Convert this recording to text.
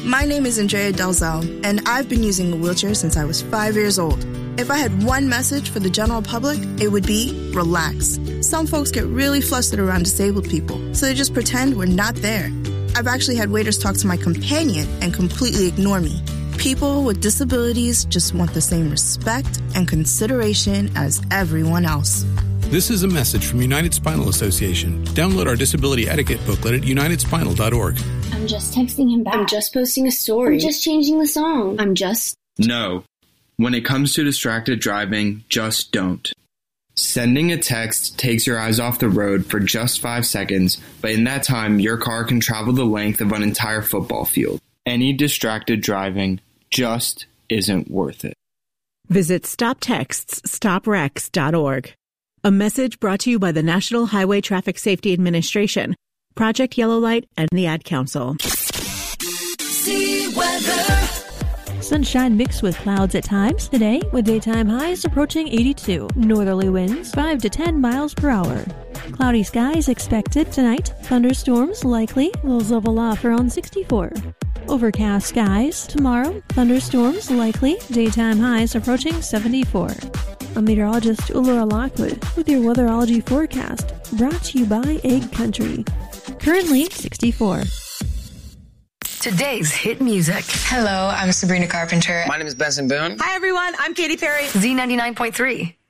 My name is Andrea Delzell, and I've been using a wheelchair since I was 5 years old. If I had one message for the general public, it would be relax. Some folks get really flustered around disabled people, so they just pretend we're not there. I've actually had waiters talk to my companion and completely ignore me. People with disabilities just want the same respect and consideration as everyone else. This is a message from United Spinal Association. Download our disability etiquette booklet at unitedspinal.org. I'm just texting him back. I'm just posting a story. I'm just changing the song. I'm just... No. When it comes to distracted driving, just don't. Sending a text takes your eyes off the road for just 5 seconds, but in that time, your car can travel the length of an entire football field. Any distracted driving just isn't worth it. Visit StopTextsStopWrecks.org. A message brought to you by the National Highway Traffic Safety Administration, Project Yellow Light, and the Ad Council. See weather. Sunshine mixed with clouds at times today, with daytime highs approaching 82. Northerly winds 5 to 10 miles per hour. Cloudy skies expected tonight. Thunderstorms likely. Lows level off around 64. Overcast skies tomorrow. Thunderstorms likely. Daytime highs approaching 74. I'm meteorologist Laura Lockwood with your weatherology forecast, brought to you by Egg Country. Currently 64. Today's hit music. Hello, I'm Sabrina Carpenter. My name is Benson Boone. Hi, everyone. I'm Katy Perry. Z99.3.